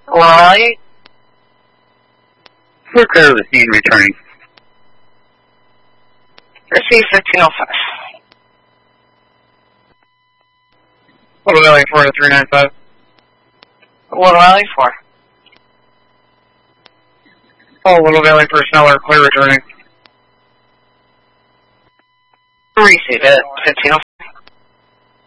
Raleigh? Clear clear of the scene, returning. Receive 1505. Little Valley 4 to 395. What Raleigh for? All Little Valley personnel are clear returning. Receive it, 1505.